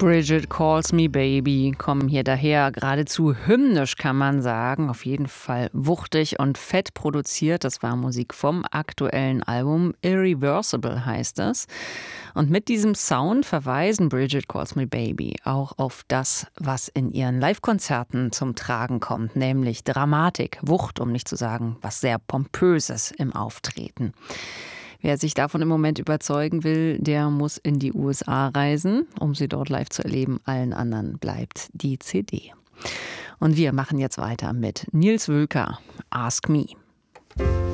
Bridget Calls Me Baby kommen hier daher, geradezu hymnisch kann man sagen, auf jeden Fall wuchtig und fett produziert. Das war Musik vom aktuellen Album Irreversible heißt es. Und mit diesem Sound verweisen Bridget Calls Me Baby auch auf das, was in ihren Live-Konzerten zum Tragen kommt, nämlich Dramatik, Wucht, um nicht zu sagen, was sehr Pompöses im Auftreten. Wer sich davon im Moment überzeugen will, der muss in die USA reisen, um sie dort live zu erleben. Allen anderen bleibt die CD. Und wir machen jetzt weiter mit Nils Wülker, Ask Me.